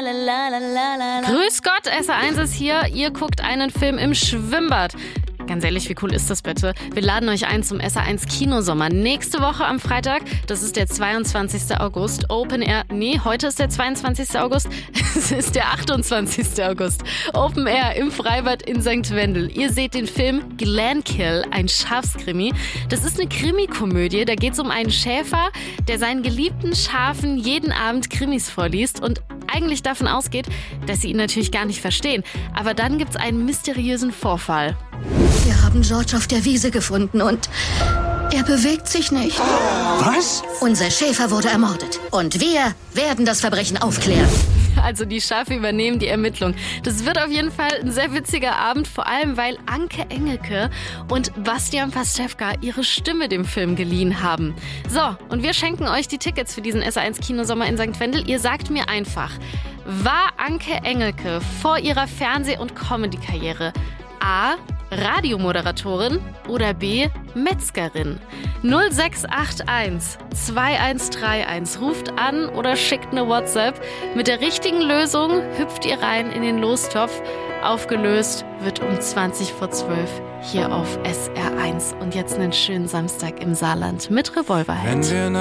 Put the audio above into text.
Grüß Gott, SR1 ist hier. Ihr guckt einen Film im Schwimmbad. Ganz ehrlich, wie cool ist das bitte? Wir laden euch ein zum SR1 Kinosommer. Nächste Woche am Freitag, das ist der 22. August, Open Air. Nee, heute ist der 22. August. Es ist der 28. August. Open Air im Freibad in St. Wendel. Ihr seht den Film Glenkill, ein Schafskrimi. Das ist eine Krimikomödie. Da geht es um einen Schäfer, der seinen geliebten Schafen jeden Abend Krimis vorliest und eigentlich davon ausgeht, dass sie ihn natürlich gar nicht verstehen. Aber dann gibt's einen mysteriösen Vorfall. Wir haben George auf der Wiese gefunden und er bewegt sich nicht. Was? Unser Schäfer wurde ermordet und wir werden das Verbrechen aufklären. Also die Schafe übernehmen die Ermittlung. Das wird auf jeden Fall ein sehr witziger Abend, vor allem weil Anke Engelke und Bastian Pastewka ihre Stimme dem Film geliehen haben. So, und wir schenken euch die Tickets für diesen SR1 Kinosommer in St. Wendel. Ihr sagt mir einfach, war Anke Engelke vor ihrer Fernseh- und Comedy-Karriere A. Radiomoderatorin oder B. Metzgerin? 0681 2131. Ruft an oder schickt eine WhatsApp. Mit der richtigen Lösung hüpft ihr rein in den Lostopf. Aufgelöst wird um 20:12 hier auf SR1. Und jetzt einen schönen Samstag im Saarland mit Revolverheld.